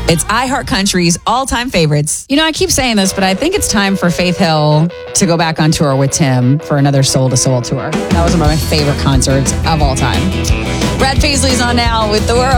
It's iHeartCountry's all-time favorites. You know, I keep saying this, but I think it's time for Faith Hill to go back on tour with Tim for another Soul to Soul tour. That was one of my favorite concerts of all time. Brad Paisley's on now with The World.